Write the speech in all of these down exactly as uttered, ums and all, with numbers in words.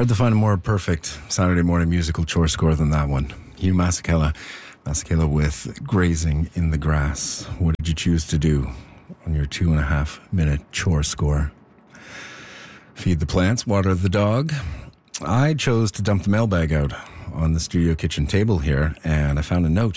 Hard to find a more perfect Saturday morning musical chore score than that one. Hugh Masekela. Masekela with Grazing in the Grass. What did you choose to do on your two and a half minute chore score? Feed the plants, water the dog. I chose to dump the mailbag out on the studio kitchen table here, and I found a note.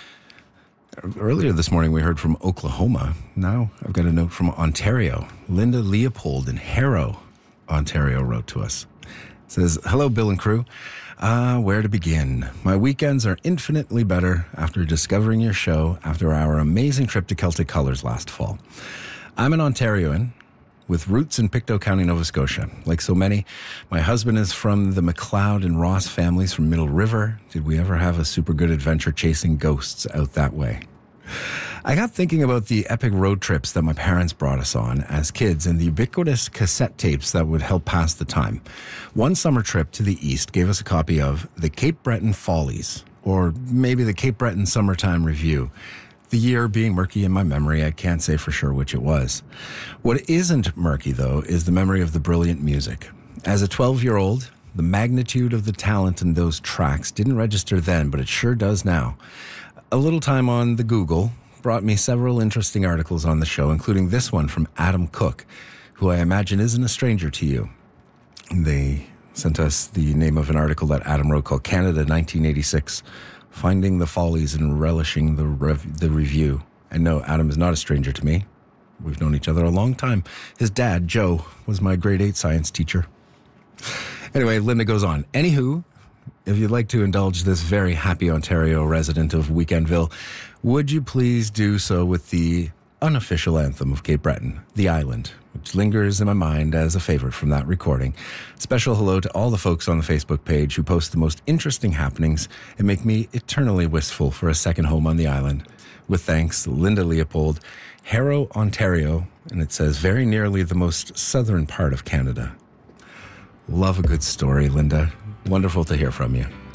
Earlier this morning, we heard from Oklahoma. Now I've got a note from Ontario. Linda Leopold in Harrow, Ontario, wrote to us. It says, hello, Bill and crew. Uh, where to begin? My weekends are infinitely better after discovering your show after our amazing trip to Celtic Colours last fall. I'm an Ontarian with roots in Pictou County, Nova Scotia. Like so many, my husband is from the McLeod and Ross families from Middle River. Did we ever have a super good adventure chasing ghosts out that way? I got thinking about the epic road trips that my parents brought us on as kids and the ubiquitous cassette tapes that would help pass the time. One summer trip to the east gave us a copy of the Cape Breton Follies, or maybe the Cape Breton Summertime Review. The year being murky in my memory, I can't say for sure which it was. What isn't murky, though, is the memory of the brilliant music. As a twelve-year-old, the magnitude of the talent in those tracks didn't register then, but it sure does now. A little time on the Google brought me several interesting articles on the show, including this one from Adam Cook, who I imagine isn't a stranger to you. They sent us the name of an article that Adam wrote called Canada nineteen eighty-six, Finding the Follies and Relishing the Rev- the Review. And no, Adam is not a stranger to me. We've known each other a long time. His dad, Joe, was my grade eight science teacher. Anyway, Linda goes on. Anywho, if you'd like to indulge this very happy Ontario resident of Weekendville, would you please do so with the unofficial anthem of Cape Breton, The Island, which lingers in my mind as a favorite from that recording. Special hello to all the folks on the Facebook page who post the most interesting happenings and make me eternally wistful for a second home on the island. With thanks, Linda Leopold, Harrow, Ontario, and it says very nearly the most southern part of Canada. Love a good story, Linda. Wonderful to hear from you.